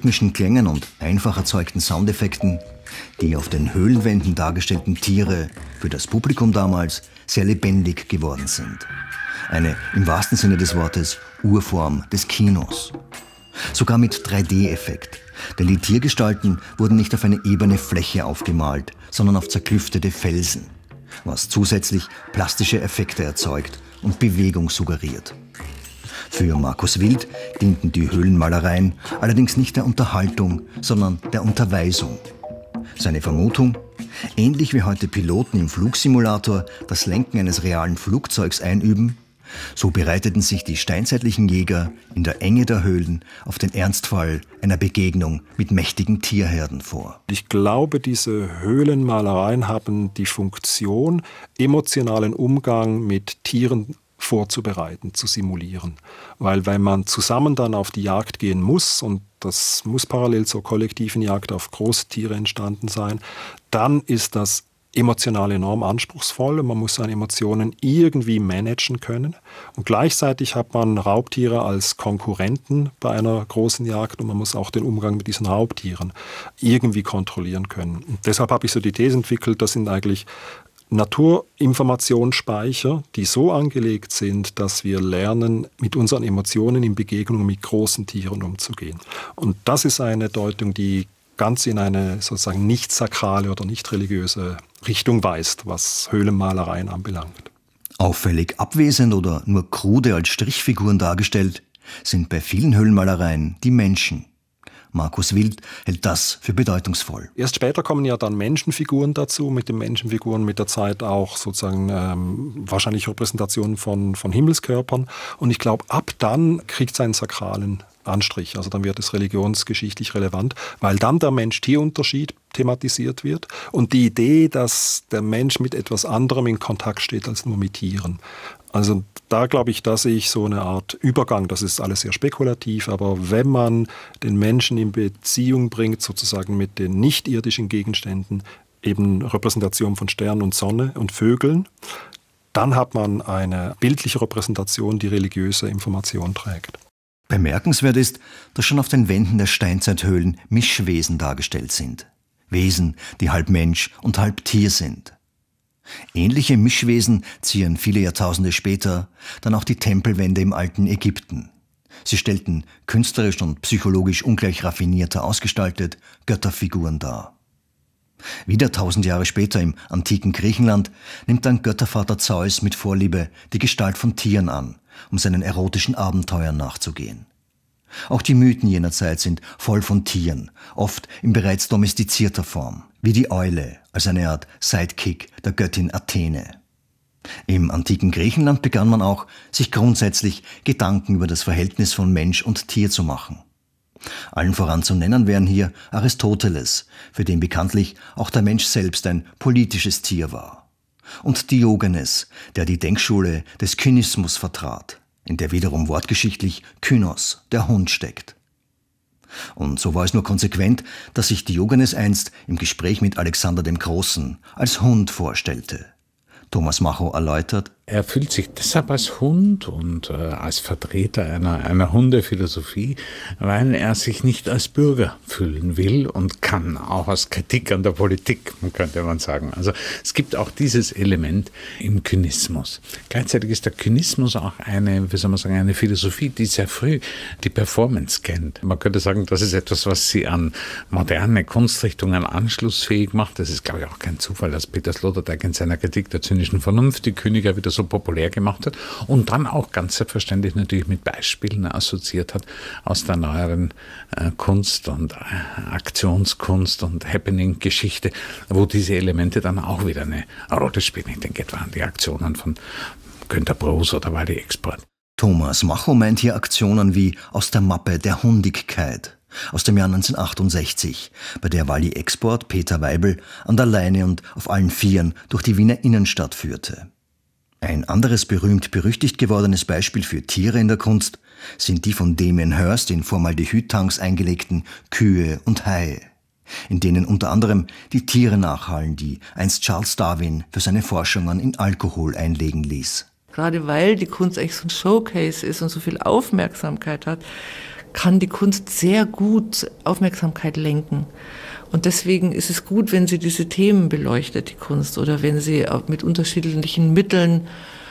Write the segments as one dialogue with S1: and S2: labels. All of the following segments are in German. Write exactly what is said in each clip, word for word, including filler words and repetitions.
S1: rhythmischen Klängen und einfach erzeugten Soundeffekten die auf den Höhlenwänden dargestellten Tiere für das Publikum damals sehr lebendig geworden sind. Eine im wahrsten Sinne des Wortes Urform des Kinos. Sogar mit drei D-Effekt, denn die Tiergestalten wurden nicht auf eine ebene Fläche aufgemalt, sondern auf zerklüftete Felsen, was zusätzlich plastische Effekte erzeugt und Bewegung suggeriert. Für Markus Wild dienten die Höhlenmalereien allerdings nicht der Unterhaltung, sondern der Unterweisung. Seine Vermutung? Ähnlich wie heute Piloten im Flugsimulator das Lenken eines realen Flugzeugs einüben, so bereiteten sich die steinzeitlichen Jäger in der Enge der Höhlen auf den Ernstfall einer Begegnung mit mächtigen Tierherden vor.
S2: Ich glaube, diese Höhlenmalereien haben die Funktion, emotionalen Umgang mit Tieren vorzubereiten, zu simulieren. Weil wenn man zusammen dann auf die Jagd gehen muss, und das muss parallel zur kollektiven Jagd auf große Tiere entstanden sein, dann ist das emotional enorm anspruchsvoll und man muss seine Emotionen irgendwie managen können. Und gleichzeitig hat man Raubtiere als Konkurrenten bei einer großen Jagd und man muss auch den Umgang mit diesen Raubtieren irgendwie kontrollieren können. Und deshalb habe ich so die These entwickelt, das sind eigentlich Naturinformationsspeicher, die so angelegt sind, dass wir lernen, mit unseren Emotionen in Begegnung mit großen Tieren umzugehen. Und das ist eine Deutung, die ganz in eine sozusagen nicht sakrale oder nicht religiöse Richtung weist, was Höhlenmalereien anbelangt.
S1: Auffällig abwesend oder nur krude als Strichfiguren dargestellt sind bei vielen Höhlenmalereien die Menschen. Markus Wild hält das für bedeutungsvoll.
S2: Erst später kommen ja dann Menschenfiguren dazu, mit den Menschenfiguren mit der Zeit auch sozusagen ähm, wahrscheinlich Repräsentationen von, von Himmelskörpern. Und ich glaube, ab dann kriegt es einen sakralen Anstrich. Also dann wird es religionsgeschichtlich relevant, weil dann der Mensch-Tier-Unterschied thematisiert wird und die Idee, dass der Mensch mit etwas anderem in Kontakt steht als nur mit Tieren. Also da glaube ich, da sehe ich so eine Art Übergang. Das ist alles sehr spekulativ, aber wenn man den Menschen in Beziehung bringt, sozusagen mit den nicht-irdischen Gegenständen, eben Repräsentation von Sternen und Sonne und Vögeln, dann hat man eine bildliche Repräsentation, die religiöse Information trägt.
S1: Bemerkenswert ist, dass schon auf den Wänden der Steinzeithöhlen Mischwesen dargestellt sind. Wesen, die halb Mensch und halb Tier sind. Ähnliche Mischwesen zieren viele Jahrtausende später dann auch die Tempelwände im alten Ägypten. Sie stellten künstlerisch und psychologisch ungleich raffinierter ausgestaltet Götterfiguren dar. Wieder tausend Jahre später im antiken Griechenland nimmt dann Göttervater Zeus mit Vorliebe die Gestalt von Tieren an, um seinen erotischen Abenteuern nachzugehen. Auch die Mythen jener Zeit sind voll von Tieren, oft in bereits domestizierter Form, wie die Eule als eine Art Sidekick der Göttin Athene. Im antiken Griechenland begann man auch, sich grundsätzlich Gedanken über das Verhältnis von Mensch und Tier zu machen. Allen voran zu nennen wären hier Aristoteles, für den bekanntlich auch der Mensch selbst ein politisches Tier war, und Diogenes, der die Denkschule des Kynismus vertrat, in der wiederum wortgeschichtlich Kynos, der Hund, steckt. Und so war es nur konsequent, dass sich Diogenes einst im Gespräch mit Alexander dem Großen als Hund vorstellte. Thomas Macho erläutert:
S3: Er fühlt sich deshalb als Hund und äh, als Vertreter einer, einer Hundephilosophie, weil er sich nicht als Bürger fühlen will und kann, auch als Kritik an der Politik, könnte man sagen. Also es gibt auch dieses Element im Kynismus. Gleichzeitig ist der Kynismus auch eine, wie soll man sagen, eine Philosophie, die sehr früh die Performance kennt. Man könnte sagen, das ist etwas, was sie an moderne Kunstrichtungen anschlussfähig macht. Das ist, glaube ich, auch kein Zufall, dass Peter Sloterdijk in seiner Kritik der zynischen Vernunft die Könige wieder so populär gemacht hat und dann auch ganz selbstverständlich natürlich mit Beispielen assoziiert hat aus der neueren äh, Kunst und äh, Aktionskunst und Happening-Geschichte, wo diese Elemente dann auch wieder eine Rolle spielen. Ich denke etwa an die Aktionen von Günter Broos oder Wally Export.
S1: Thomas Macho meint hier Aktionen wie aus der Mappe der Hundigkeit aus dem Jahr neunzehnhundertachtundsechzig, bei der Wally Export Peter Weibel an der Leine und auf allen Vieren durch die Wiener Innenstadt führte. Ein anderes berühmt-berüchtigt gewordenes Beispiel für Tiere in der Kunst sind die von Damien Hirst in Formaldehydtanks eingelegten Kühe und Haie, in denen unter anderem die Tiere nachhallen, die einst Charles Darwin für seine Forschungen in Alkohol einlegen ließ.
S4: Gerade weil die Kunst eigentlich so ein Showcase ist und so viel Aufmerksamkeit hat, kann die Kunst sehr gut Aufmerksamkeit lenken. Und deswegen ist es gut, wenn sie diese Themen beleuchtet, die Kunst, oder wenn sie auch mit unterschiedlichen Mitteln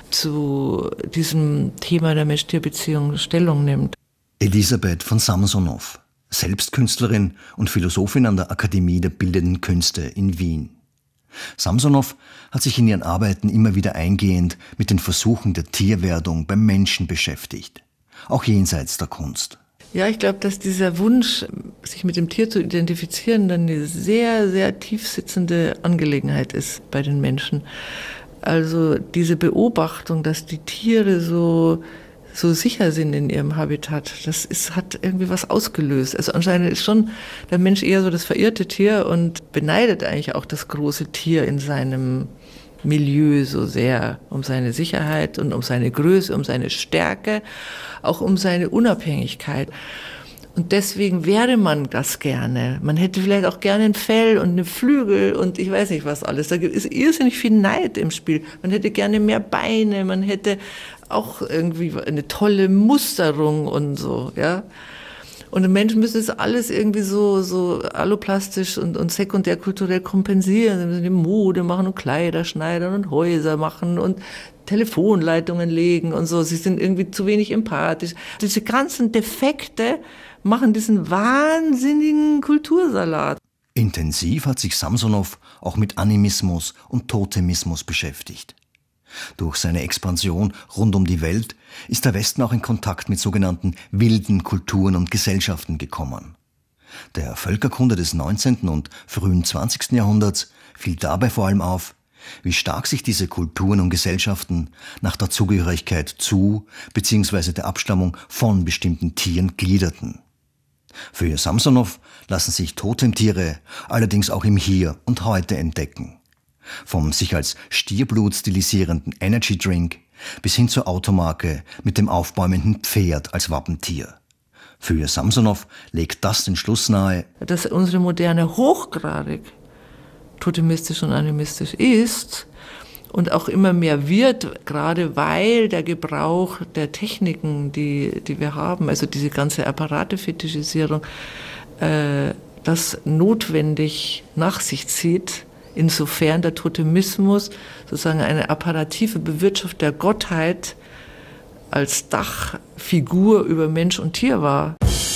S4: zu diesem Thema der Mensch-Tier-Beziehung Stellung nimmt.
S1: Elisabeth von Samsonow, selbst Künstlerin und Philosophin an der Akademie der Bildenden Künste in Wien. Samsonow hat sich in ihren Arbeiten immer wieder eingehend mit den Versuchen der Tierwerdung beim Menschen beschäftigt, auch jenseits der Kunst.
S4: Ja, ich glaube, dass dieser Wunsch, sich mit dem Tier zu identifizieren, dann eine sehr, sehr tief sitzende Angelegenheit ist bei den Menschen. Also diese Beobachtung, dass die Tiere so, so sicher sind in ihrem Habitat, das ist, hat irgendwie was ausgelöst. Also anscheinend ist schon der Mensch eher so das verirrte Tier und beneidet eigentlich auch das große Tier in seinem Milieu so sehr, um seine Sicherheit und um seine Größe, um seine Stärke, auch um seine Unabhängigkeit. Und deswegen wäre man das gerne. Man hätte vielleicht auch gerne ein Fell und eine Flügel und ich weiß nicht was alles. Da ist irrsinnig viel Neid im Spiel. Man hätte gerne mehr Beine, man hätte auch irgendwie eine tolle Musterung und so, ja. Und die Menschen müssen das alles irgendwie so, so alloplastisch und, und sekundärkulturell kompensieren. Sie müssen die Mode machen und Kleider schneidern und Häuser machen und Telefonleitungen legen und so. Sie sind irgendwie zu wenig empathisch. Diese ganzen Defekte machen diesen wahnsinnigen Kultursalat.
S1: Intensiv hat sich Samsonow auch mit Animismus und Totemismus beschäftigt. Durch seine Expansion rund um die Welt ist der Westen auch in Kontakt mit sogenannten wilden Kulturen und Gesellschaften gekommen. Der Völkerkunde des neunzehnten und frühen zwanzigsten Jahrhunderts fiel dabei vor allem auf, wie stark sich diese Kulturen und Gesellschaften nach der Zugehörigkeit zu bzw. der Abstammung von bestimmten Tieren gliederten. Für Samsonow lassen sich Totemtiere allerdings auch im Hier und Heute entdecken. Vom sich als Stierblut stilisierenden Energy Drink bis hin zur Automarke mit dem aufbäumenden Pferd als Wappentier. Für Samsonow legt das den Schluss nahe,
S4: dass unsere Moderne hochgradig totemistisch und animistisch ist und auch immer mehr wird, gerade weil der Gebrauch der Techniken, die, die wir haben, also diese ganze Apparate-Fetischisierung, äh, das notwendig nach sich zieht, insofern der Totemismus sozusagen eine apparative Bewirtschaftung der Gottheit als Dachfigur über Mensch und Tier war.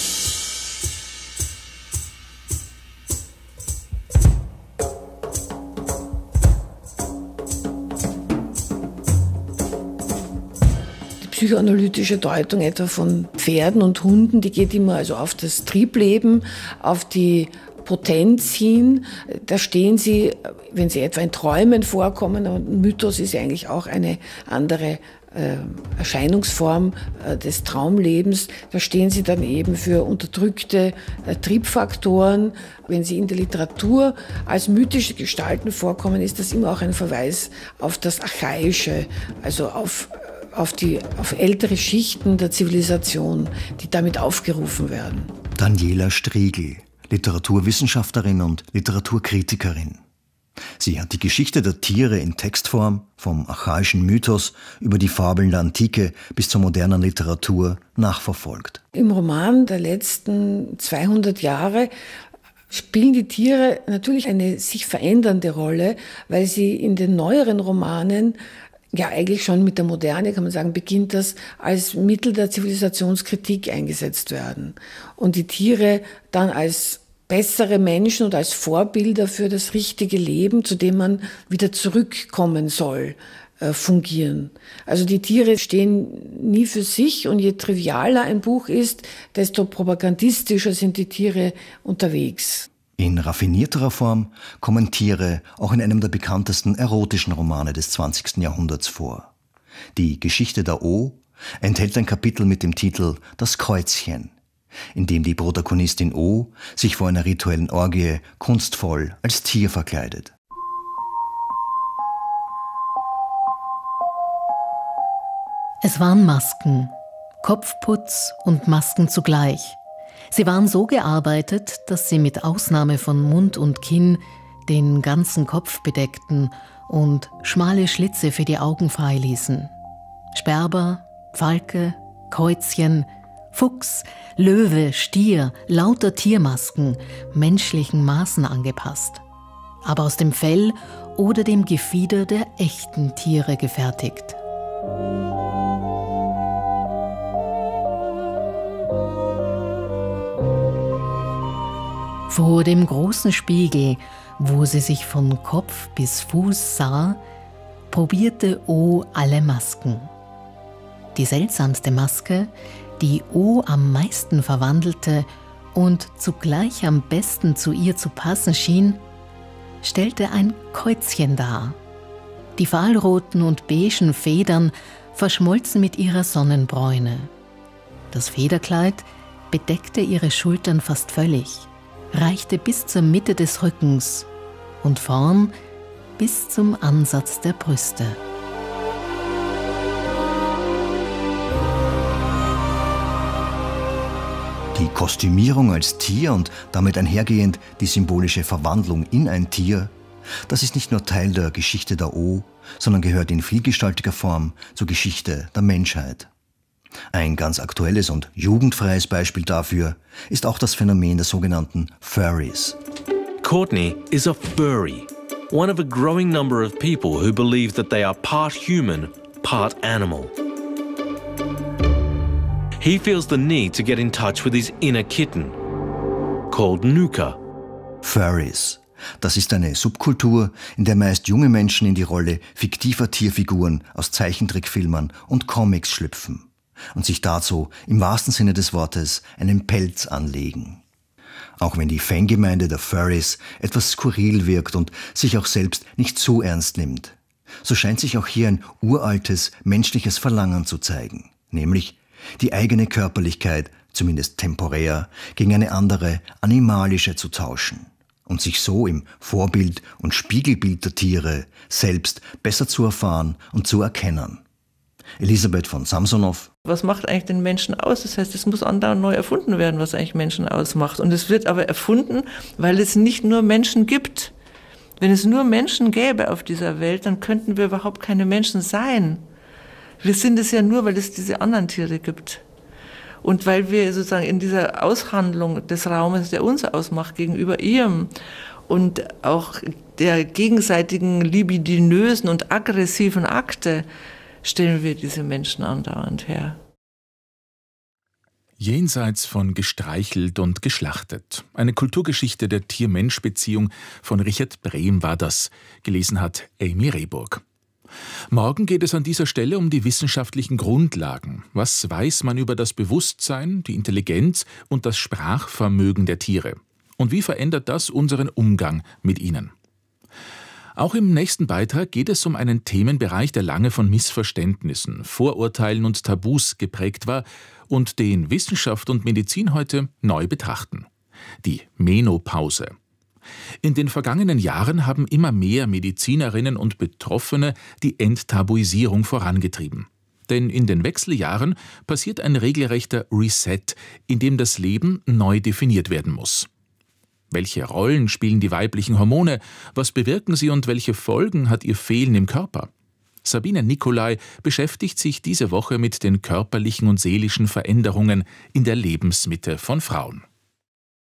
S5: Die psychoanalytische Deutung etwa von Pferden und Hunden, die geht immer also auf das Triebleben, auf die Potenz hin. Da stehen sie, wenn sie etwa in Träumen vorkommen, und Mythos ist ja eigentlich auch eine andere äh, Erscheinungsform äh, des Traumlebens, da stehen sie dann eben für unterdrückte äh, Triebfaktoren. Wenn sie in der Literatur als mythische Gestalten vorkommen, ist das immer auch ein Verweis auf das Archaische, also auf auf die auf ältere Schichten der Zivilisation, die damit aufgerufen werden.
S1: Daniela Striegl, Literaturwissenschaftlerin und Literaturkritikerin. Sie hat die Geschichte der Tiere in Textform, vom archaischen Mythos über die Fabeln der Antike bis zur modernen Literatur nachverfolgt.
S5: Im Roman der letzten zweihundert Jahre spielen die Tiere natürlich eine sich verändernde Rolle, weil sie in den neueren Romanen, ja eigentlich schon mit der Moderne, kann man sagen, beginnt das als Mittel der Zivilisationskritik eingesetzt werden. Und die Tiere dann als bessere Menschen und als Vorbilder für das richtige Leben, zu dem man wieder zurückkommen soll, äh, fungieren. Also die Tiere stehen nie für sich und je trivialer ein Buch ist, desto propagandistischer sind die Tiere unterwegs.
S1: In raffinierterer Form kommen Tiere auch in einem der bekanntesten erotischen Romane des zwanzigsten Jahrhunderts vor. Die Geschichte der O enthält ein Kapitel mit dem Titel Das Käuzchen, in dem die Protagonistin O sich vor einer rituellen Orgie kunstvoll als Tier verkleidet.
S6: Es waren Masken, Kopfputz und Masken zugleich. Sie waren so gearbeitet, dass sie mit Ausnahme von Mund und Kinn den ganzen Kopf bedeckten und schmale Schlitze für die Augen freiließen. Sperber, Falke, Käuzchen, Fuchs, Löwe, Stier, lauter Tiermasken, menschlichen Maßen angepasst. Aber aus dem Fell oder dem Gefieder der echten Tiere gefertigt. Vor dem großen Spiegel, wo sie sich von Kopf bis Fuß sah, probierte O alle Masken. Die seltsamste Maske, die O am meisten verwandelte und zugleich am besten zu ihr zu passen schien, stellte ein Käuzchen dar. Die fahlroten und beigen Federn verschmolzen mit ihrer Sonnenbräune. Das Federkleid bedeckte ihre Schultern fast völlig, reichte bis zur Mitte des Rückens und vorn bis zum Ansatz der Brüste.
S1: Die Kostümierung als Tier und damit einhergehend die symbolische Verwandlung in ein Tier, das ist nicht nur Teil der Geschichte der O, sondern gehört in vielgestaltiger Form zur Geschichte der Menschheit. Ein ganz aktuelles und jugendfreies Beispiel dafür ist auch das Phänomen der sogenannten Furries.
S7: Courtney is a furry, one of a growing number of people who believe that they are part human, part animal. He feels the need to get in touch with his inner kitten, called Nuka.
S1: Furries. Das ist eine Subkultur, in der meist junge Menschen in die Rolle fiktiver Tierfiguren aus Zeichentrickfilmen und Comics schlüpfen und sich dazu im wahrsten Sinne des Wortes einen Pelz anlegen. Auch wenn die Fangemeinde der Furries etwas skurril wirkt und sich auch selbst nicht so ernst nimmt, so scheint sich auch hier ein uraltes menschliches Verlangen zu zeigen, nämlich die eigene Körperlichkeit, zumindest temporär, gegen eine andere, animalische zu tauschen und sich so im Vorbild und Spiegelbild der Tiere selbst besser zu erfahren und zu erkennen. Elisabeth von Samsonow.
S4: Was macht eigentlich den Menschen aus? Das heißt, es muss andauernd neu erfunden werden, was eigentlich Menschen ausmacht. Und es wird aber erfunden, weil es nicht nur Menschen gibt. Wenn es nur Menschen gäbe auf dieser Welt, dann könnten wir überhaupt keine Menschen sein. Wir sind es ja nur, weil es diese anderen Tiere gibt. Und weil wir sozusagen in dieser Aushandlung des Raumes, der uns ausmacht, gegenüber ihrem und auch der gegenseitigen libidinösen und aggressiven Akte, stellen wir diese Menschen andauernd her.
S8: Jenseits von gestreichelt und geschlachtet. Eine Kulturgeschichte der Tier-Mensch-Beziehung von Richard Brehm war das, gelesen hat Amy Rehburg. Morgen geht es an dieser Stelle um die wissenschaftlichen Grundlagen. Was weiß man über das Bewusstsein, die Intelligenz und das Sprachvermögen der Tiere? Und wie verändert das unseren Umgang mit ihnen? Auch im nächsten Beitrag geht es um einen Themenbereich, der lange von Missverständnissen, Vorurteilen und Tabus geprägt war und den Wissenschaft und Medizin heute neu betrachten: die Menopause. In den vergangenen Jahren haben immer mehr Medizinerinnen und Betroffene die Enttabuisierung vorangetrieben. Denn in den Wechseljahren passiert ein regelrechter Reset, in dem das Leben neu definiert werden muss. Welche Rollen spielen die weiblichen Hormone? Was bewirken sie und welche Folgen hat ihr Fehlen im Körper? Sabine Nicolai beschäftigt sich diese Woche mit den körperlichen und seelischen Veränderungen in der Lebensmitte von Frauen.